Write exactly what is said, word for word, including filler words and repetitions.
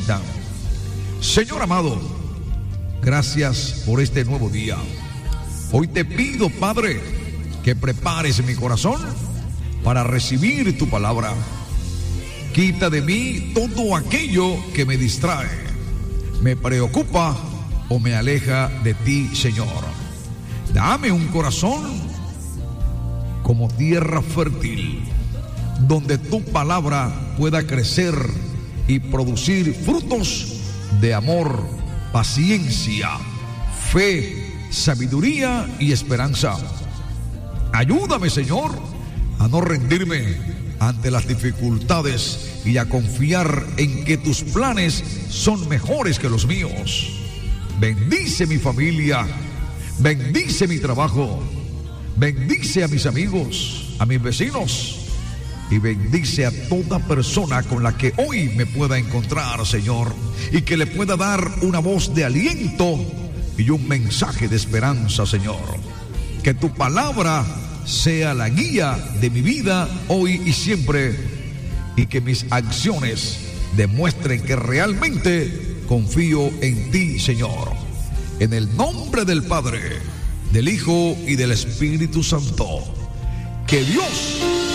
necesitan. Señor amado, gracias por este nuevo día. Hoy te pido, Padre, que prepares mi corazón para recibir tu palabra. Quita de mí todo aquello que me distrae, me preocupa o me aleja de ti, Señor. Dame un corazón como tierra fértil, donde tu palabra pueda crecer y producir frutos de amor, paciencia, fe, sabiduría y esperanza. Ayúdame, Señor, a no rendirme ante las dificultades y a confiar en que tus planes son mejores que los míos. Bendice mi familia, bendice mi trabajo, bendice a mis amigos, a mis vecinos, y bendice a toda persona con la que hoy me pueda encontrar, Señor, y que le pueda dar una voz de aliento y un mensaje de esperanza, Señor. Que tu palabra sea la guía de mi vida hoy y siempre, y que mis acciones demuestren que realmente confío en ti, Señor. En el nombre del Padre, del Hijo y del Espíritu Santo. Que Dios